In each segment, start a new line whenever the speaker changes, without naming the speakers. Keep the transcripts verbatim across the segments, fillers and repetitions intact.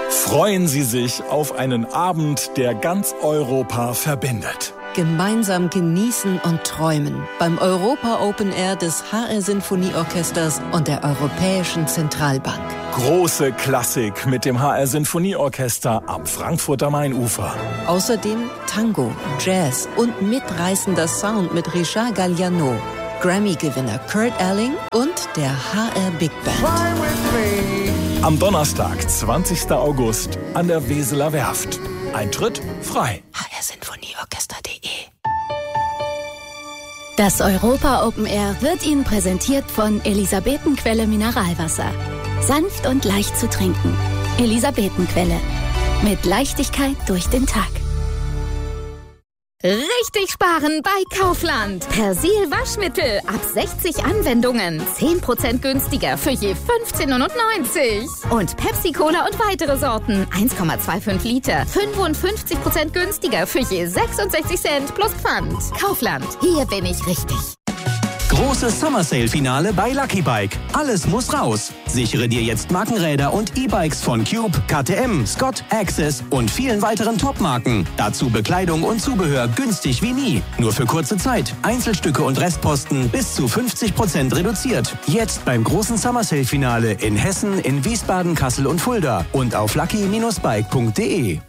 Freuen Sie sich auf einen Abend, der ganz Europa verbindet.
Gemeinsam genießen und träumen beim Europa Open Air des H R Sinfonieorchesters und der Europäischen Zentralbank.
Große Klassik mit dem H R Sinfonieorchester am Frankfurter Mainufer.
Außerdem Tango, Jazz und mitreißender Sound mit Richard Galliano, Grammy-Gewinner Kurt Elling und der H R Big Band.
Am Donnerstag, zwanzigsten August, an der Weseler Werft. Eintritt frei.
h r sinfonieorchester punkt de
Das Europa Open Air wird Ihnen präsentiert von Elisabetenquelle Mineralwasser. Sanft und leicht zu trinken. Elisabetenquelle. Mit Leichtigkeit durch den Tag.
Richtig sparen bei Kaufland. Persil Waschmittel ab sechzig Anwendungen. zehn Prozent günstiger für je fünfzehn neunundneunzig. Und Pepsi Cola und weitere Sorten. eins Komma fünfundzwanzig Liter. fünfundfünfzig Prozent günstiger für je sechsundsechzig Cent plus Pfand. Kaufland. Hier bin ich richtig.
Großes Summer Sale Finale bei Lucky Bike. Alles muss raus. Sichere dir jetzt Markenräder und E-Bikes von Cube, K T M, Scott, Access und vielen weiteren Top-Marken. Dazu Bekleidung und Zubehör günstig wie nie. Nur für kurze Zeit. Einzelstücke und Restposten bis zu fünfzig Prozent reduziert. Jetzt beim großen Summer Sale Finale in Hessen, in Wiesbaden, Kassel und Fulda und auf lucky Bindestrich bike punkt de.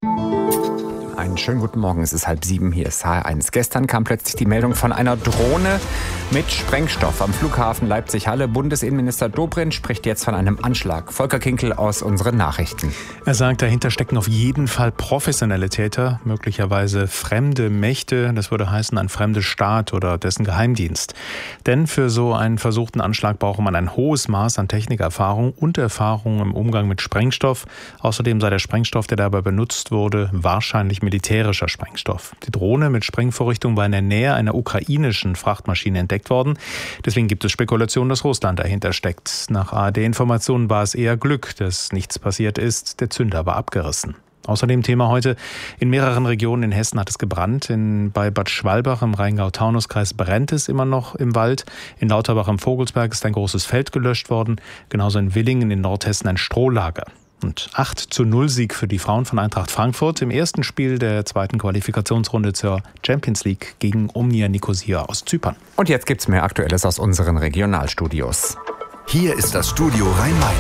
Einen schönen guten Morgen, es ist halb sieben, hier ist H R eins. Gestern kam plötzlich die Meldung von einer Drohne mit Sprengstoff am Flughafen Leipzig-Halle. Bundesinnenminister Dobrindt spricht jetzt von einem Anschlag. Volker Kinkel aus unseren Nachrichten.
Er sagt, dahinter stecken auf jeden Fall professionelle Täter, möglicherweise fremde Mächte. Das würde heißen, ein fremder Staat oder dessen Geheimdienst. Denn für so einen versuchten Anschlag brauche man ein hohes Maß an Technikerfahrung und Erfahrung im Umgang mit Sprengstoff. Außerdem sei der Sprengstoff, der dabei benutzt wurde, wahrscheinlich militärischer Sprengstoff. Die Drohne mit Sprengvorrichtung war in der Nähe einer ukrainischen Frachtmaschine entdeckt worden. Deswegen gibt es Spekulationen, dass Russland dahinter steckt. Nach A R D-Informationen war es eher Glück, dass nichts passiert ist. Der Zünder war abgerissen. Außerdem Thema heute: In mehreren Regionen in Hessen hat es gebrannt. In, bei Bad Schwalbach im Rheingau-Taunus-Kreis brennt es immer noch im Wald. In Lauterbach im Vogelsberg ist ein großes Feld gelöscht worden. Genauso in Willingen in Nordhessen ein Strohlager. Und acht zu null Sieg für die Frauen von Eintracht Frankfurt im ersten Spiel der zweiten Qualifikationsrunde zur Champions League gegen Omnia Nicosia aus Zypern.
Und jetzt gibt's mehr Aktuelles aus unseren Regionalstudios.
Hier ist das Studio Rhein-Main.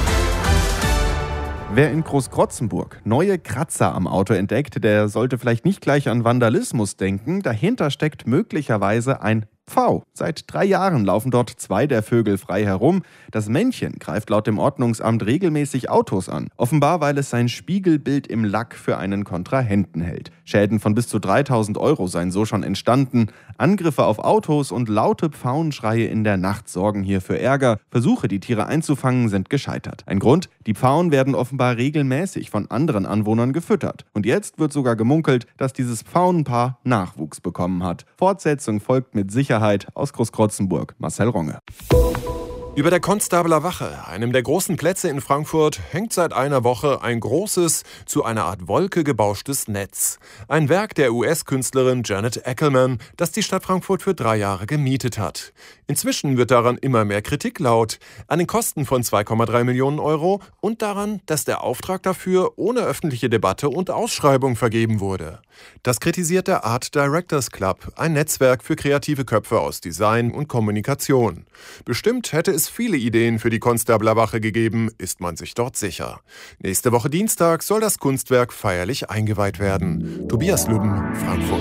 Wer in Großkrotzenburg neue Kratzer am Auto entdeckt, der sollte vielleicht nicht gleich an Vandalismus denken. Dahinter steckt möglicherweise ein Pfau. Seit drei Jahren laufen dort zwei der Vögel frei herum. Das Männchen greift laut dem Ordnungsamt regelmäßig Autos an. Offenbar, weil es sein Spiegelbild im Lack für einen Kontrahenten hält. Schäden von bis zu dreitausend Euro seien so schon entstanden. Angriffe auf Autos und laute Pfauenschreie in der Nacht sorgen hier für Ärger. Versuche, die Tiere einzufangen, sind gescheitert. Ein Grund? Die Pfauen werden offenbar regelmäßig von anderen Anwohnern gefüttert. Und jetzt wird sogar gemunkelt, dass dieses Pfauenpaar Nachwuchs bekommen hat. Fortsetzung folgt mit Sicherheit. Aus Großkrotzenburg, Marcel Ronge.
Über der Konstabler Wache, einem der großen Plätze in Frankfurt, hängt seit einer Woche ein großes, zu einer Art Wolke gebauschtes Netz. Ein Werk der U S-Künstlerin Janet Ackerman, das die Stadt Frankfurt für drei Jahre gemietet hat. Inzwischen wird daran immer mehr Kritik laut. An den Kosten von zwei Komma drei Millionen Euro und daran, dass der Auftrag dafür ohne öffentliche Debatte und Ausschreibung vergeben wurde. Das kritisiert der Art Directors Club, ein Netzwerk für kreative Köpfe aus Design und Kommunikation. Bestimmt hätte es viele Ideen für die Konstabler Wache gegeben, ist man sich dort sicher. Nächste Woche Dienstag soll das Kunstwerk feierlich eingeweiht werden. Tobias Lübben, Frankfurt.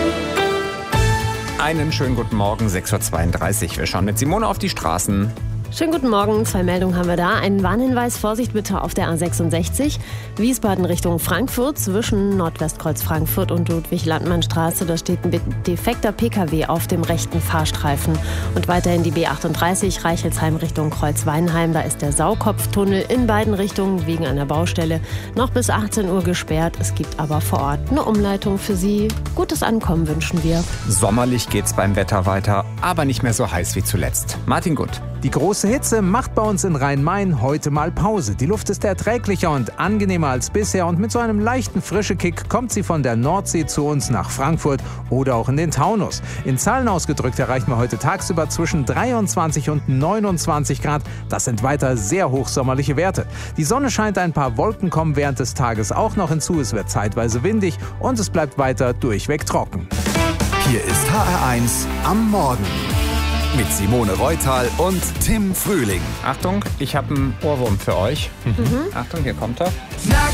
Einen schönen guten Morgen, sechs Uhr zweiunddreißig. Wir schauen mit Simone auf die Straßen.
Schönen guten Morgen, zwei Meldungen haben wir da. Einen Warnhinweis, Vorsicht bitte auf der A sechsundsechzig. Wiesbaden Richtung Frankfurt zwischen Nordwestkreuz Frankfurt und Ludwig-Landmann-Straße. Da steht ein defekter P K W auf dem rechten Fahrstreifen. Und weiterhin die B achtunddreißig Reichelsheim Richtung Kreuzweinheim. Da ist der Saukopftunnel in beiden Richtungen wegen einer Baustelle noch bis achtzehn Uhr gesperrt. Es gibt aber vor Ort eine Umleitung für Sie. Gutes Ankommen wünschen wir.
Sommerlich geht's beim Wetter weiter, aber nicht mehr so heiß wie zuletzt. Martin Gutt.
Die große Hitze macht bei uns in Rhein-Main heute mal Pause. Die Luft ist erträglicher und angenehmer als bisher und mit so einem leichten Frischekick kommt sie von der Nordsee zu uns nach Frankfurt oder auch in den Taunus. In Zahlen ausgedrückt erreichen wir heute tagsüber zwischen dreiundzwanzig und neunundzwanzig Grad. Das sind weiter sehr hochsommerliche Werte. Die Sonne scheint, ein paar Wolken kommen während des Tages auch noch hinzu. Es wird zeitweise windig und es bleibt weiter durchweg trocken.
Hier ist H R eins am Morgen. Mit Simone Reutal und Tim Frühling.
Achtung, ich habe einen Ohrwurm für euch. Mhm. Achtung, hier kommt er.